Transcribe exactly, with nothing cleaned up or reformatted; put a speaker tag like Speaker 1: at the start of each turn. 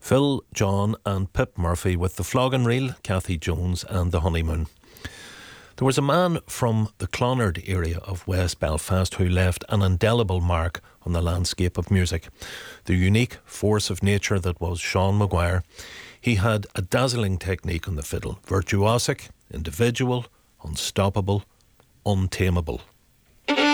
Speaker 1: Phil, John and Pip Murphy with The Flogging Reel, Cathy Jones and The Honeymoon. There was a man from the Clonard area of West Belfast who left an indelible mark on the landscape of music. The unique force of nature that was Sean Maguire. He had a dazzling technique on the fiddle, virtuosic, individual, unstoppable, untamable.